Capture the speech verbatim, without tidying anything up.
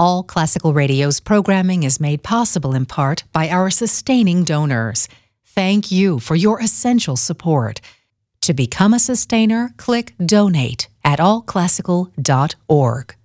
All Classical Radio's programming is made possible in part by our sustaining donors. Thank you for your essential support. To become a sustainer, click Donate at all classical dot org.